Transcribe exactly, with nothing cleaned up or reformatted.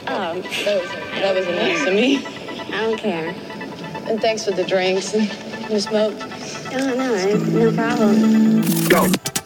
Oh, That was, that was nice of me. I don't care. And thanks for the drinks and the smoke. Oh, no, no problem. Go.